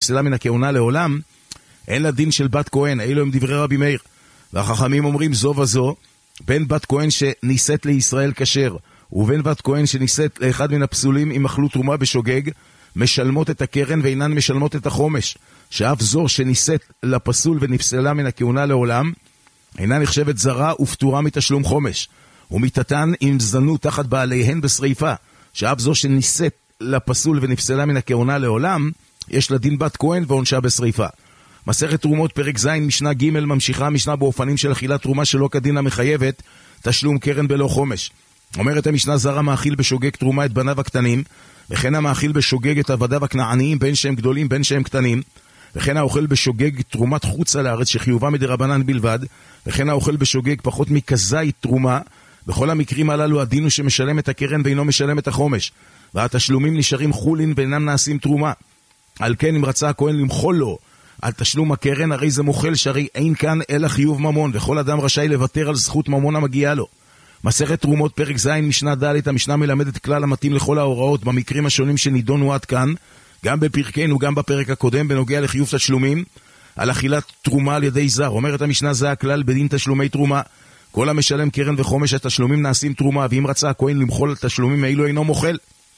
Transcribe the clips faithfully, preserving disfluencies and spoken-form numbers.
ונפסלה מן הכהונה לעולם, אין לה דין של בת כהן, אלו הם דברי רבי מאיר. והחכמים אומרים זו וזו, בין בת כהן שניסית לישראל כשר, ובין בת כהן שניסית לאחד מן הפסולים אם אכלו תרומה בשוגג, משלמות את הקרן ואינן משלמות את החומש, שאף זו שניסית לפסול ונפסלה מן הכהונה לעולם, אינה נחשבת זרה ופטורה מתשלום חומש, ומתתן אם זנו תחת בעליהן בשריפה, שאף זו שניסית לפסול ונפסלה מן הכהונה לעולם, יש לה דין בת כהן ועונשה בשריפה. מסכת תרומות פרק ז' משנה ג' ממשיכה המשנה באופנים של אכילת תרומה שלא כדין המחייבת תשלום קרן בלא חומש. אומרת המשנה זרה מאכיל בשוגג תרומה את בניו הקטנים, וכן המאכיל בשוגג את עבדיו הכנעניים בין שהם גדולים בין שהם קטנים, וכן האוכל בשוגג תרומת חוצה לארץ שחיובה מדרבנן בלבד, וכן האוכל בשוגג פחות מכזית תרומה. בכל המקרים הללו הדין הוא שמשלם את הקרן ואינו משלם את החומש, והתשלומים נשארים חולין ואינם נעשים תרומה. על כן אם רצה הכהן למחול לו על תשלום הקרן, הרי זה מוכל שהרי אין כאן אלא חיוב ממון, וכל אדם רשאי לוותר על זכות ממון המגיעה לו. מסכת תרומות פרק ז' משנה ד' המשנה מלמדת כלל המתאים לכל ההוראות במקרים השונים שנידונו עד כאן, גם בפרקנו וגם בפרק הקודם בנוגע לחיוב תשלומים על אכילת תרומה על ידי זר. אומרת המשנה זה הכלל בדין תשלומי תרומה, כל המשלם קרן וחומש התשלומים נעשים תרומה, ואם רצה הכהן למחול על תשלומים אילו אינו מוכל.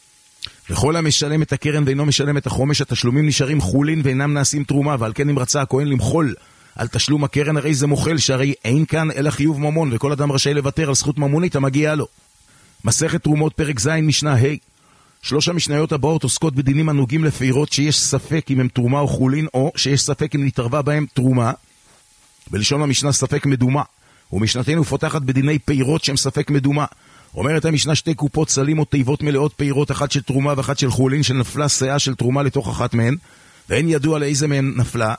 וכל המשלם את הקרן ואינו משלם את החומש התשלומים נשארים חולין ואינם נעשים תרומה, ועל כן אם רצה הכהן למחול על תשלום הקרן הרי זה מוכל שהרי אין כאן אלא חיוב ממון, וכל אדם רשאי לוותר על זכות ממונית המגיעה לו. מסכת תרומות פרק ז' משנה ה'. שלוש המשניות הבאות עוסקות בדינים הנוגעים לפירות שיש ספק אם הם תרומה או חולין, או שיש ספק אם נתערבה בהם תרומה, בלשון המשנה ספק מדומה, ומשנתנו פותחת בדיני פירות שהם ספק מדומה. אומרת המשנה שתי קופות סלים או תיבות מלאות פירות, אחת של תרומה ואחת של חולין, שנפלה שאה של תרומה לתוך אחת מהן, ואין ידוע לאיזה מהן נפלה.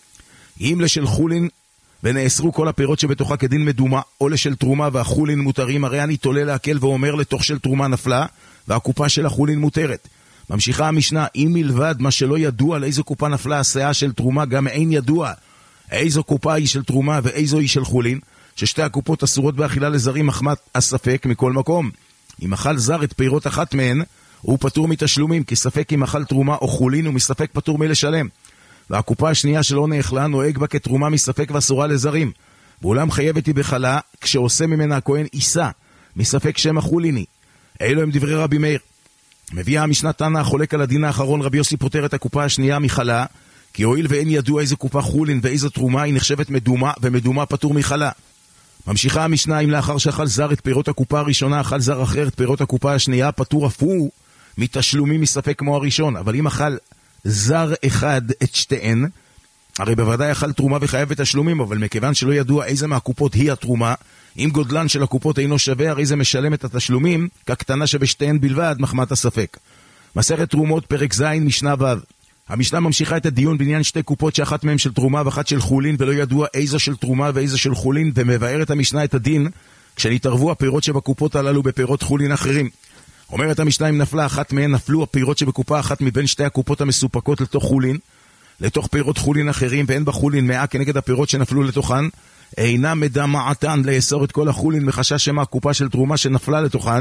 אם לשל חולין ונאסרו כל הפירות שבתוכה כדין מדומה, או לשל תרומה והחולין מותרים, הרי אני תולה להקל ואומר לתוך של תרומה נפלה, והקופה של החולין מותרת. ממשיכה המשנה, אם מלבד מה שלא ידוע לאיזו קופה נפלה השאה של תרומה, גם אין ידוע איזו קופה היא של תרומה ואיזו היא של חולין, ששתי הקופות אסורות באכילה לזרים מחמת הספק מכל מקום. אם אכל זר את פירות אחת מהן, הוא פטור מתשלומים, כי ספק אם אכל תרומה או חולין, ומספק פטור מלשלם. והקופה השנייה שלא נאכלה נוהג בה כתרומה מספק ואסורה לזרים. ואולם חייבת היא בחלה, כשעושה ממנה הכהן עיסה, מספק שם החוליני. אלו הם דברי רבי מאיר. מביאה המשנה תנא החולק על הדין האחרון, רבי יוסי פותר את הקופה השנייה מחלה, כי הואיל ואין ידוע איזה קופה חולין ואיזו תרומה, היא נחשבת מדומה, ומדומה פטור מחלה. ממשיכה המשנה, אם לאחר שאכל זר את פירות הקופה הראשונה, אכל זר אחר את פירות הקופה השנייה, פטור אף הוא מתשלומים מספק כמו הראשון. אבל אם אכל זר אחד את שתיהן, הרי בוודאי אכל תרומה וחייב בתשלומים, אבל מכיוון שלא ידוע איזה מהקופות היא התרומה, אם גודלן של הקופות אינו שווה, הרי זה משלם את התשלומים כקטנה שבשתיהן בלבד מחמת הספק. מסכת תרומות פרק ז' משנה ו'. המשנה ממשיכה את הדיון בעניין שתי קופות שאחת מהן של תרומה ואחת של חולין, ולא ידוע איזו של תרומה ואיזו של חולין, ומבארת המשנה את הדין כשנתערבו הפירות שבקופות הללו בפירות חולין אחרים. אומרת המשנה, אם נפלה אחת מהן, נפלו הפירות שבקופה אחת מבין שתי הקופות המסופקות לתוך חולין, לתוך פירות חולין אחרים, ואין בחולין מאה כנגד הפירות שנפלו לתוכן, אינה מדמעתן לאסור את כל החולין מחשש שמה הקופה של תרומה שנפלה לתוכן,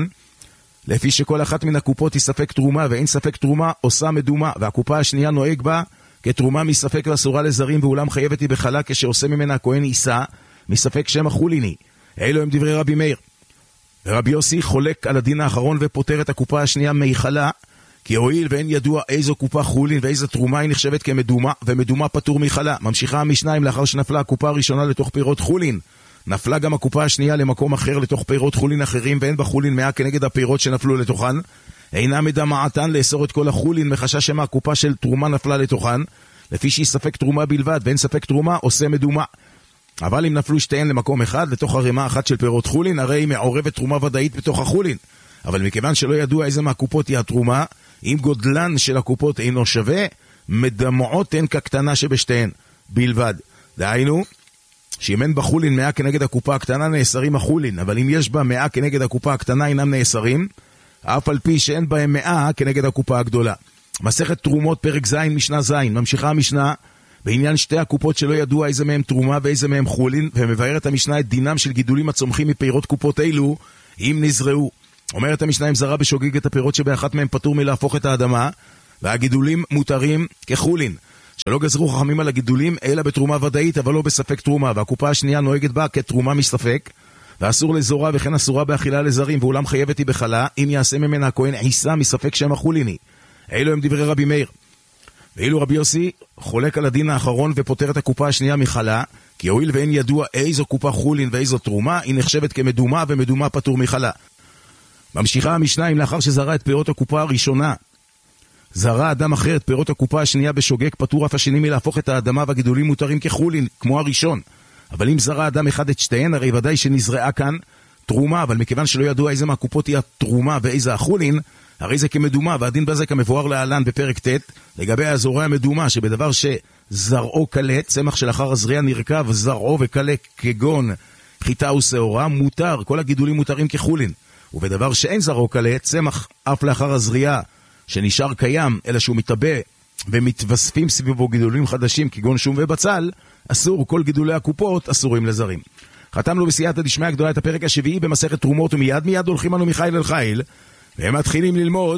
לפי שכל אחת מן הקופות היא ספק תרומה, ואין ספק תרומה עושה מדומה, והקופה השנייה נוהג בה כתרומה מספק ואסורה לזרים, ואולם חייבת היא בחלה כשעושה ממנה הכהן עיסה מספק שם החוליני. אלו הם דברי רבי מאיר. ורבי יוסי חולק על הדין האחרון ופותר את הקופה השנייה מחלה, כי הואיל ואין ידוע איזו קופה חולין ואיזו תרומה, היא נחשבת כמדומה, ומדומה פטור מחלה. ממשיכה המשנה, אם לאחר שנפלה הקופה הראשונה לתוך פירות חולין, נפלה גם הקופה השנייה למקום אחר לתוך פירות חולין אחרים, ואין בחולין מאה כנגד הפירות שנפלו לתוכן, אינה מדמעתן לאסור את כל החולין מחשש שמה הקופה של תרומה נפלה לתוכן, לפי שהיא ספק תרומה בלבד, ואין ספק תרומה עושה מדומה. אבל אם נפלו שתיהן למקום אחד לתוך הרמה אחת של פירות חולין, הרי היא מעורבת תרומה ודאית בתוך החולין. אבל מכיוון שלא ידוע איזה מהקופות היא התרומה, אם גודלן של הקופות אינו שווה, מדמעות הן כקטנה שבשתיהן בלבד. דהיינו, שאם אין בחולין מאה כנגד הקופה הקטנה, נאסרים החולין, אבל אם יש בה מאה כנגד הקופה הקטנה, אינם נאסרים, אף על פי שאין בהם מאה כנגד הקופה הגדולה. מסכת תרומות פרק ז' משנה ז'. ממשיכה המשנה בעניין שתי הקופות שלא ידוע איזה מהם תרומה ואיזה מהם חולין, ומבארת המשנה את דינם של גידולים הצומחים מפירות קופות אלו אם נזרעו. אומרת המשנה, אם זרה בשוגג את הפירות שבאחת מהם פטור מלהפוך את האדמה, והגידולים מותרים כחולין, שלא גזרו חכמים על הגידולים, אלא בתרומה ודאית, אבל לא בספק תרומה, והקופה השנייה נוהגת בה כתרומה מספק, ואסור לזורה וכן אסורה באכילה לזרים, ואולם חייבת היא בחלה, אם יעשה ממנה הכהן עיסה מספק שם החוליני. אלו הם דברי רבי מאיר. ואילו רבי יוסי חולק על הדין האחרון ופותר את הקופה השנייה מחלה, כי הואיל ואין ידוע איזו קופה חולין ואיזו תרומה, היא נחשבת כמדומה, ומדומה פטור מחלה. ממשיכה המשנה, אם לאחר שזרה את פירות הקופה הראשונה, זרה אדם אחר את פירות הקופה השנייה בשוגג, פטור אף השני מלהפוך את האדמה והגידולים מותרים כחולין, כמו הראשון. אבל אם זרה אדם אחד את שתיהן, הרי ודאי שנזרעה כאן תרומה, אבל מכיוון שלא ידוע איזה מהקופות היא התרומה ואיזה החולין, הרי זה כמדומה, והדין בזה כמבואר להלן בפרק ט' לגבי הזורע מדומה, שבדבר שזרעו קלה, צמח שלאחר הזריעה נרכב, זרעו וקלה כגון חיטה ושעורה, מותר, כל הגידולים מותרים כחולין. ובדבר שאין זרעו קלה, צמח אף לאחר הזריעה שנשאר קיים, אלא שהוא מתאבא ומתווספים סביבו גידולים חדשים כגון שום ובצל, אסור, כל גידולי הקופות אסורים לזרים. חתמנו בסייעתא דשמיא הגדולה את הפרק השביעי במסכת תרומות, ומיד מיד הולכים אנו מחיל אל חיל, והם מתחילים ללמוד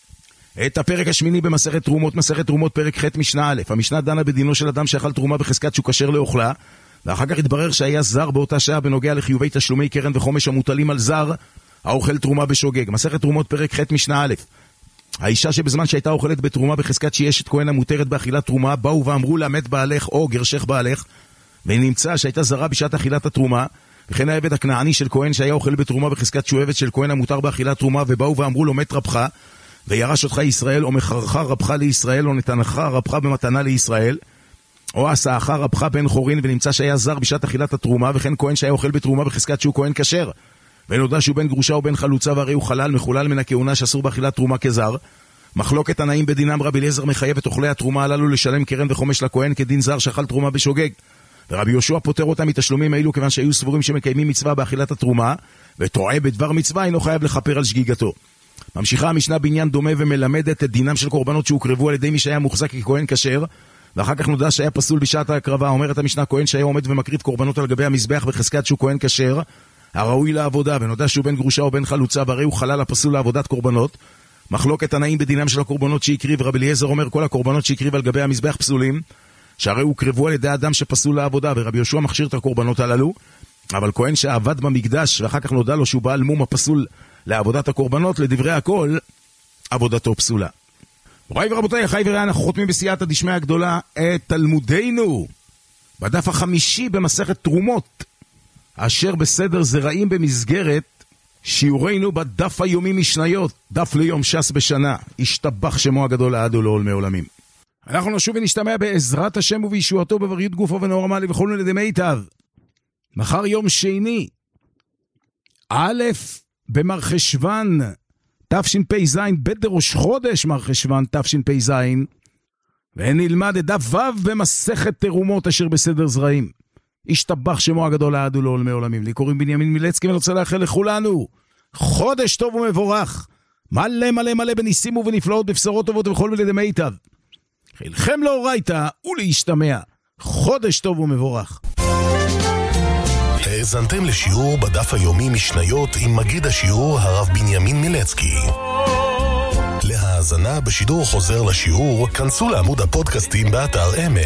את הפרק השמיני במסכת תרומות, מסכת תרומות פרק ח' משנה א'. המשנה דנה בדינו של אדם שאכל תרומה בחזקת שהוא כשר לאוכלה, ואחר כך התברר שהיה זר באותה שעה בנוגע לחיובי תשלומי קרן וחומש המוטלים על זר האוכל תרומה בשוגג. מסכת תרומות פרק ח' משנה א'. האישה שבזמן שהייתה אוכלת בתרומה בחזקת שהיא אשת כהן המותרת באכילת תרומה, באו ואמרו לה מת בעלך או גרשך בעלך, ונמצא שהייתה זרה בשעת אכילת התרומה. וכן העבד הכנעני של כהן שהיה אוכל בתרומה בחזקת שהוא עבד של כהן המותר באכילת תרומה, ובאו ואמרו לו מת רבך וירש אותך ישראל, או מחרך רבך לישראל, או נתנך רבך במתנה לישראל, או עשאך רבך בן חורין, ונמצא שהיה זר בשעת אכילת התרומה. וכן כהן שהיה אוכל בתרומה בחזקת שהוא כהן כשר, ונודע שהוא בן גרושה ובן חלוצה, והרי הוא חלל מחולל מן הכהונה שאסור באכילת תרומה כזר. מחלוקת תנאים בדינם, רבי אליעזר מחייב את אוכלי התרומה הללו לשלם קרן וחומש לכהן כדין זר שאכל תרומה בשוגג, ורבי יהושע פוטר אותם מתשלומים האלו כיוון שהיו סבורים שמקיימים מצווה באכילת התרומה, וטועה בדבר מצווה אינו חייב לכפר על שגיגתו. ממשיכה המשנה בעניין דומה ומלמדת את דינם של קורבנות שהוקרבו על ידי מי שהיה מוחזק ככהן כשר, ואחר כך נודע שהיה פסול בשעת ההקרבה. אומרת המשנה, כהן שהיה עומד ומקריב קורבנות על גבי המזבח בחזקת שהוא כהן כשר הראוי לעבודה, ונודע שהוא בן גרושה או בן חלוצה, והרי הוא חלל הפסול לעבודת קורבנות. מחלוקת תנאים בדינם של הקורבנות שהקריב. רבי אליעזר אומר כל הקורבנות שהקריב על גבי המזבח פסולים, שהרי הוקרבו על ידי אדם שפסול לעבודה, ורבי יהושע מכשיר את הקורבנות הללו. אבל כהן שעבד במקדש ואחר כך נודע לו שהוא בעל מום הפסול לעבודת הקורבנות, לדברי הכל עבודתו פסולה. מוריי ורבותיי, אחי ורעי, אנחנו חותמים בסייעתא דשמיא הגדולה את תלמודנו בדף החמישי במסכת תרומות, אשר בסדר זרעים במסגרת שיעורנו בדף היומי משניות, דף ליום ש"ס בשנה. ישתבח שמו הגדול לעד ולעולמי עולמים. אנחנו נשוב ונשתמע בעזרת השם ובישועתו בבריאות גופו ונאור עמלי וכולנו לידי מיטב. מחר יום שני, א' במרחשוון תשפ"ז, ב' דראש חודש מרחשוון תשפ"ז, ונלמד את דף ו' במסכת תרומות אשר בסדר זרעים. ישתבח שמו הגדול לעד ולעולמי עולמים. לי קוראים בנימין מילצקי, ואני רוצה לאחל לכולנו חודש טוב ומבורך, מלא מלא מלא בניסים ובנפלאות, בבשורות טובות ובכל לידי מיטב. חילכם לאורייתא ולהשתמע. חודש טוב ומבורך. האזנתם לשיעור בדף היומי משניות עם מגיד השיעור הרב בנימין מילצקי. להאזנה בשידור חוזר לשיעור, כנסו לעמוד הפודקאסטים באתר אמת.